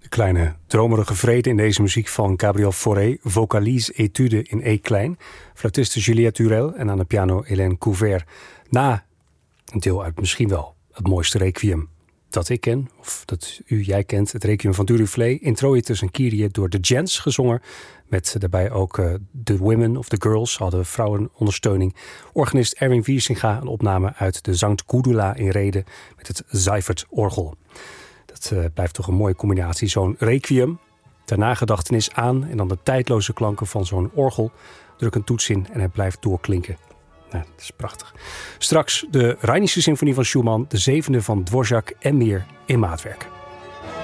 De kleine dromerige vrede in deze muziek van Gabriel Fauré, vocalise etude in E-klein, fluitiste Juliette Turel en aan de piano Hélène Couvert. Na een deel uit misschien wel het mooiste requiem dat ik ken, of dat jij kent, het requiem van Duruflé, Introitus en Kyrie door de Gents gezongen, met daarbij ook de Women of the Girls, hadden vrouwenondersteuning. Organist Erwin Wiersinga, een opname uit de Sankt Gudula in Rheden met het Seifert orgel. Dat blijft toch een mooie combinatie, zo'n requiem, ter nagedachtenis aan en dan de tijdloze klanken van zo'n orgel. Druk een toets in en hij blijft doorklinken. Nou, dat is prachtig. Straks de Rheinische Symfonie van Schumann, de 7e van Dvorak en meer in maatwerk.